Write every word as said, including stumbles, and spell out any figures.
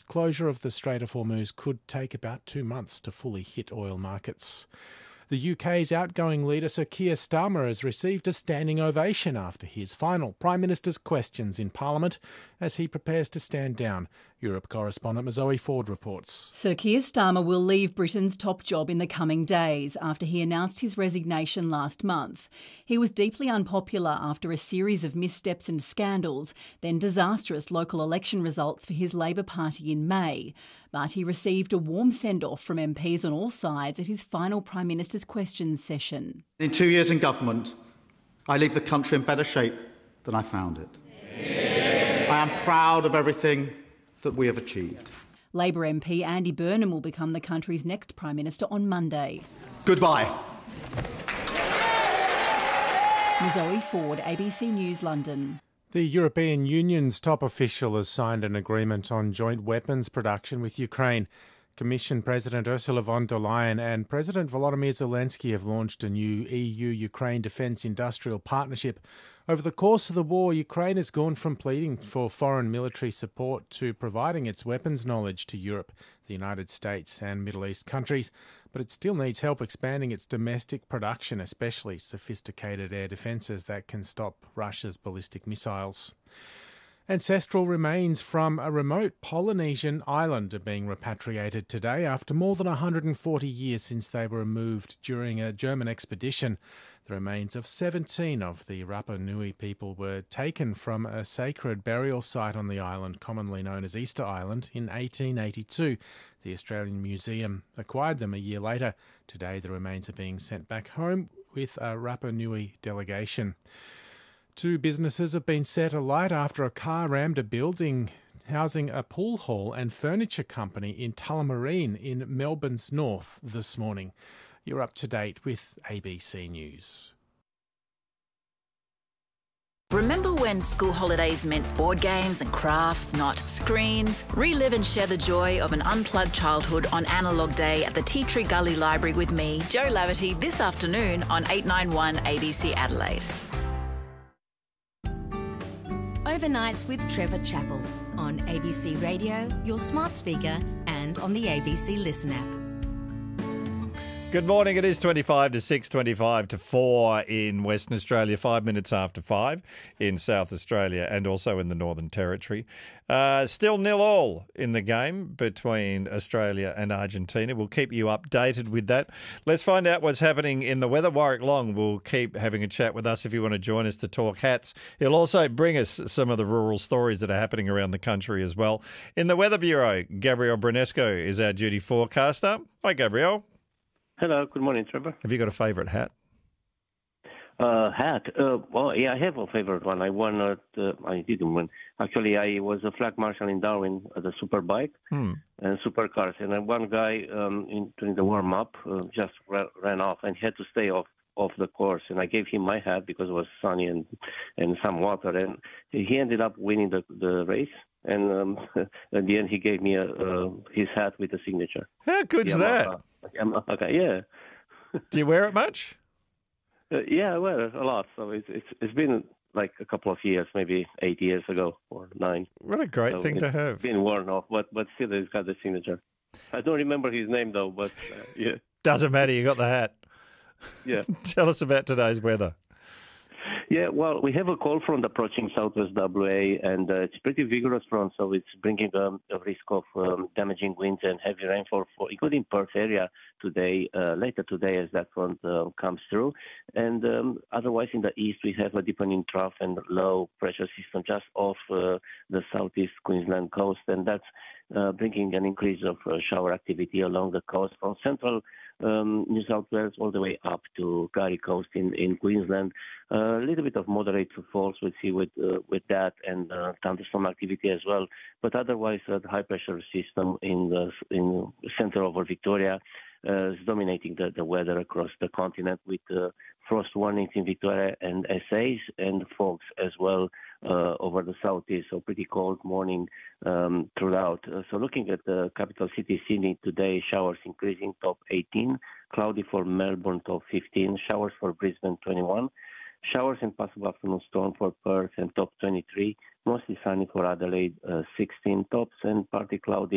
closure of the Strait of Hormuz could take about two months to fully hit oil markets. The U K's outgoing leader, Sir Keir Starmer, has received a standing ovation after his final Prime Minister's questions in Parliament as he prepares to stand down. Europe correspondent Zoe Ford reports. Sir Keir Starmer will leave Britain's top job in the coming days after he announced his resignation last month. He was deeply unpopular after a series of missteps and scandals, then disastrous local election results for his Labor Party in May. But he received a warm send-off from M Ps on all sides at his final Prime Minister's questions session. In two years in government, I leave the country in better shape than I found it. Yeah. I am proud of everything that we have achieved. Labor M P Andy Burnham will become the country's next Prime Minister on Monday. Goodbye. Zoe Ford, A B C News, London. The European Union's top official has signed an agreement on joint weapons production with Ukraine. Commission President Ursula von der Leyen and President Volodymyr Zelensky have launched a new E U-Ukraine defence industrial partnership. Over the course of the war, Ukraine has gone from pleading for foreign military support to providing its weapons knowledge to Europe, the United States and Middle East countries, but it still needs help expanding its domestic production, especially sophisticated air defences that can stop Russia's ballistic missiles. Ancestral remains from a remote Polynesian island are being repatriated today after more than one hundred forty years since they were removed during a German expedition. The remains of seventeen of the Rapa Nui people were taken from a sacred burial site on the island, commonly known as Easter Island, in eighteen eighty-two. The Australian Museum acquired them a year later. Today the remains are being sent back home with a Rapa Nui delegation. Two businesses have been set alight after a car rammed a building housing a pool hall and furniture company in Tullamarine in Melbourne's north this morning. You're up to date with A B C News. Remember when school holidays meant board games and crafts, not screens? Relive and share the joy of an unplugged childhood on Analogue Day at the Tea Tree Gully Library with me, Jo Laverty, this afternoon on eight ninety-one A B C Adelaide. Overnights with Trevor Chappell on A B C Radio, your smart speaker, and on the A B C Listen app. Good morning. It is twenty-five to six, twenty-five to four in Western Australia, five minutes after five in South Australia and also in the Northern Territory. Uh, still nil all in the game between Australia and Argentina. We'll keep you updated with that. Let's find out what's happening in the weather. Warwick Long will keep having a chat with us if you want to join us to talk hats. He'll also bring us some of the rural stories that are happening around the country as well. In the Weather Bureau, Gabrielle Brunesco is our duty forecaster. Hi, Gabrielle. Hello, good morning, Trevor. Have you got a favourite hat? Uh, hat? Uh, well, yeah, I have a favourite one. I won, at, uh, I didn't win. Actually, I was a flag marshal in Darwin at the Superbike hmm. and supercars. And then one guy um, in, during the warm-up uh, just ra- ran off and had to stay off, off the course. And I gave him my hat because it was sunny and, and some water. And he ended up winning the, the race. And um, at the end, he gave me a, uh, his hat with a signature. How good's that? Okay, yeah. Do you wear it much? Uh, yeah, I wear it a lot. So it's, it's it's been like a couple of years, maybe eight years ago or nine. What a great so thing to have. It's been worn off, but but still, it's got the signature. I don't remember his name though, but uh, yeah. Doesn't matter. You got the hat. Yeah. Tell us about today's weather. Yeah, well, we have a cold front approaching southwest W A, and uh, it's pretty vigorous front, so it's bringing um, a risk of um, damaging winds and heavy rainfall, for, including Perth area today, uh, later today as that front uh, comes through. And um, otherwise in the east, we have a deepening trough and low pressure system just off uh, the southeast Queensland coast, and that's uh, bringing an increase of uh, shower activity along the coast from central Um, New South Wales all the way up to Gary Coast in, in Queensland. A uh, little bit of moderate falls we'll see with uh, with that, and uh, thunderstorm activity as well. But otherwise, uh, the high pressure system in the in center over Victoria uh, is dominating the, the weather across the continent, with uh, frost warnings in Victoria and S As, and fogs as well uh, over the southeast. So pretty cold morning um, throughout. Uh, so looking at the capital city, Sydney today, showers increasing, top eighteen. Cloudy for Melbourne, top fifteen. Showers for Brisbane, twenty-one. Showers and possible afternoon storm for Perth, and top twenty-three. Mostly sunny for Adelaide, uh, sixteen tops, and partly cloudy